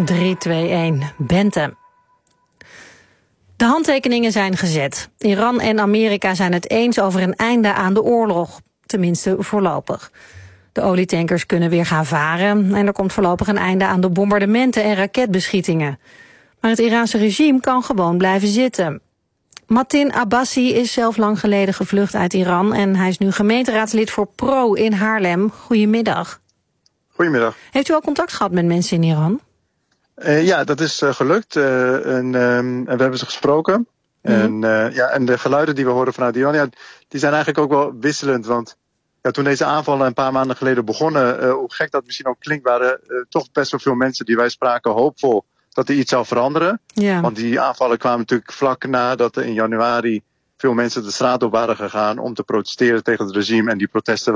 3, 2, 1, Bente. De handtekeningen zijn gezet. Iran en Amerika zijn het eens over een einde aan de oorlog. Tenminste voorlopig. De olietankers kunnen weer gaan varen en er komt voorlopig een einde aan de bombardementen en raketbeschietingen. Maar het Iraanse regime kan gewoon blijven zitten. Matin Abbasi is zelf lang geleden gevlucht uit Iran en hij is nu gemeenteraadslid voor PRO in Haarlem. Goedemiddag. Goedemiddag. Heeft u al contact gehad met mensen in Iran? Ja, dat is gelukt en we hebben ze gesproken. En de geluiden die we horen vanuit Iran, die zijn eigenlijk ook wel wisselend. Want toen deze aanvallen een paar maanden geleden begonnen, hoe gek dat misschien ook klinkt, waren toch best wel veel mensen die wij spraken hoopvol dat er iets zou veranderen. Ja. Want die aanvallen kwamen natuurlijk vlak nadat er in januari veel mensen de straat op waren gegaan om te protesteren tegen het regime. En die protesten